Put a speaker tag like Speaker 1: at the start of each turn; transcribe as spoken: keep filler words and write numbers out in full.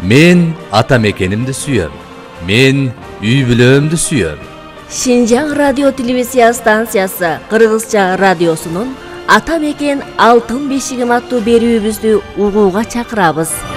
Speaker 1: Мен ата мекенимди сүйөм. Мен үй бүлөмдү сүйөм.
Speaker 2: Шинжаң радио телевизия станциясы Кыргызча радиосунун Ата мекен алтын бешигим аттуу берүүбүздү угууга чакырабыз.